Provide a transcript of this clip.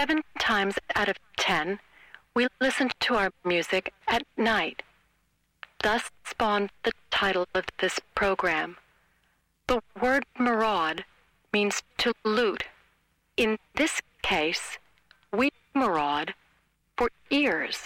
7 times out of 10, we listen to our music at night. Thus spawned the title of this program. The word maraud means to loot. In this case, we maraud for ears.